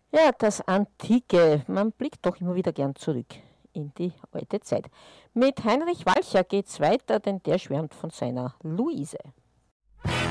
Ja, das Antike. Man blickt doch immer wieder gern zurück in die alte Zeit. Mit Heinrich Walcher geht's weiter, denn der schwärmt von seiner Luise.